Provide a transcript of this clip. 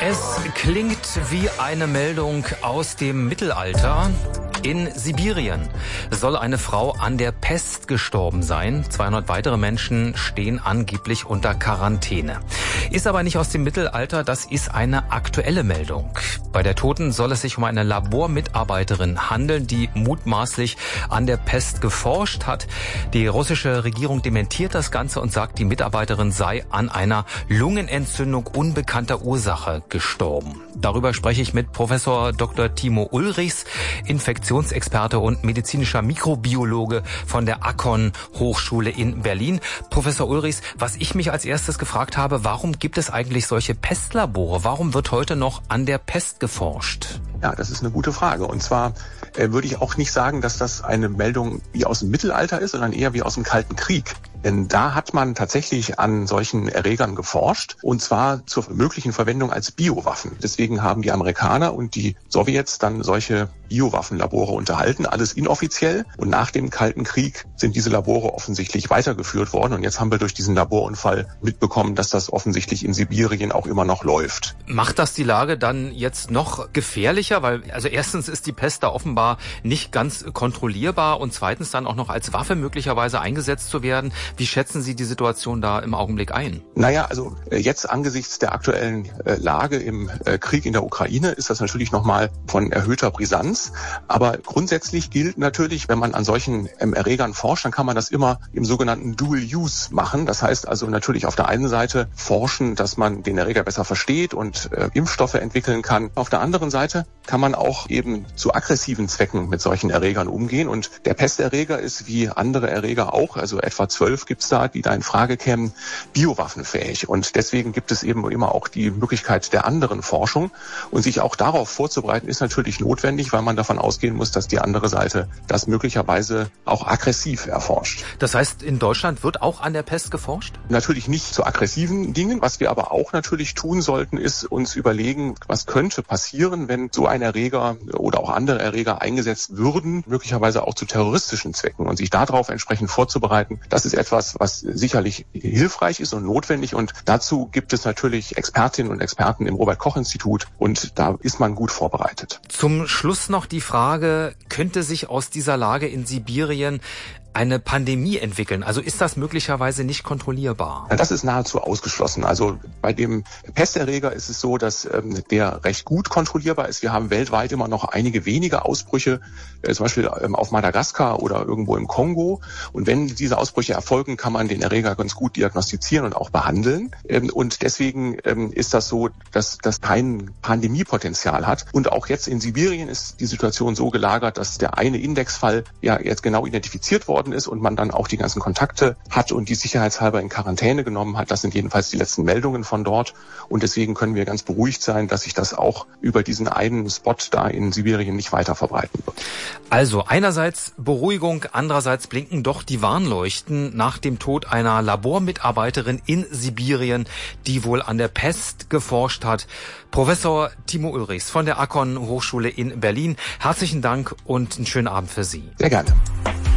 Es klingt wie eine Meldung aus dem Mittelalter. In Sibirien soll eine Frau an der Pest gestorben sein. 200 weitere Menschen stehen angeblich unter Quarantäne. Ist aber nicht aus dem Mittelalter, das ist eine aktuelle Meldung. Bei der Toten soll es sich um eine Labormitarbeiterin handeln, die mutmaßlich an der Pest geforscht hat. Die russische Regierung dementiert das Ganze und sagt, die Mitarbeiterin sei an einer Lungenentzündung unbekannter Ursache gestorben. Darüber spreche ich mit Professor Dr. Timo Ulrichs, Infektionsexperte und medizinischer Mikrobiologe von der Akon Hochschule in Berlin. Professor Ulrichs, was ich mich als erstes gefragt habe, warum gibt es eigentlich solche Pestlabore? Warum wird heute noch an der Pest geforscht? Ja, das ist eine gute Frage. Und zwar würde ich auch nicht sagen, dass das eine Meldung wie aus dem Mittelalter ist, sondern eher wie aus dem Kalten Krieg. Denn da hat man tatsächlich an solchen Erregern geforscht, und zwar zur möglichen Verwendung als Biowaffen. Deswegen haben die Amerikaner und die Sowjets dann solche Biowaffenlabore unterhalten, alles inoffiziell. Und nach dem Kalten Krieg sind diese Labore offensichtlich weitergeführt worden. Und jetzt haben wir durch diesen Laborunfall mitbekommen, dass das offensichtlich in Sibirien auch immer noch läuft. Macht das die Lage dann jetzt noch gefährlicher? Weil, also erstens ist die Pest da offenbar nicht ganz kontrollierbar und zweitens dann auch noch als Waffe möglicherweise eingesetzt zu werden. Wie schätzen Sie die Situation da im Augenblick ein? Naja, also jetzt angesichts der aktuellen Lage im Krieg in der Ukraine ist das natürlich nochmal von erhöhter Brisanz. Aber grundsätzlich gilt natürlich, wenn man an solchen Erregern forscht, dann kann man das immer im sogenannten Dual Use machen. Das heißt also natürlich auf der einen Seite forschen, dass man den Erreger besser versteht und Impfstoffe entwickeln kann. Auf der anderen Seite kann man auch eben zu aggressiven Zwecken mit solchen Erregern umgehen. Und der Pesterreger ist wie andere Erreger auch, also etwa 12 gibt es da, die da in Frage kämen, biowaffenfähig. Und deswegen gibt es eben immer auch die Möglichkeit der anderen Forschung. Und sich auch darauf vorzubereiten, ist natürlich notwendig, weil man davon ausgehen muss, dass die andere Seite das möglicherweise auch aggressiv erforscht. Das heißt, in Deutschland wird auch an der Pest geforscht? Natürlich nicht zu aggressiven Dingen. Was wir aber auch natürlich tun sollten, ist uns überlegen, was könnte passieren, wenn so ein Erreger oder auch andere Erreger eingesetzt würden, möglicherweise auch zu terroristischen Zwecken. Und sich darauf entsprechend vorzubereiten, das ist etwas, was sicherlich hilfreich ist und notwendig. Und dazu gibt es natürlich Expertinnen und Experten im Robert-Koch-Institut und da ist man gut vorbereitet. Zum Schluss noch die Frage, könnte sich aus dieser Lage in Sibirien eine Pandemie entwickeln? Also ist das möglicherweise nicht kontrollierbar? Ja, das ist nahezu ausgeschlossen. Also bei dem Pesterreger ist es so, dass der recht gut kontrollierbar ist. Wir haben weltweit immer noch einige wenige Ausbrüche, zum Beispiel auf Madagaskar oder irgendwo im Kongo. Und wenn diese Ausbrüche erfolgen, kann man den Erreger ganz gut diagnostizieren und auch behandeln. Und deswegen ist das so, dass das kein Pandemiepotenzial hat. Und auch jetzt in Sibirien ist die Situation so gelagert, dass der eine Indexfall ja jetzt genau identifiziert worden ist und man dann auch die ganzen Kontakte hat und die sicherheitshalber in Quarantäne genommen hat. Das sind jedenfalls die letzten Meldungen von dort. Und deswegen können wir ganz beruhigt sein, dass sich das auch über diesen einen Spot da in Sibirien nicht weiter verbreiten wird. Also einerseits Beruhigung, andererseits blinken doch die Warnleuchten nach dem Tod einer Labormitarbeiterin in Sibirien, die wohl an der Pest geforscht hat. Professor Timo Ulrichs von der Akon Hochschule in Berlin. Herzlichen Dank und einen schönen Abend für Sie. Sehr gerne.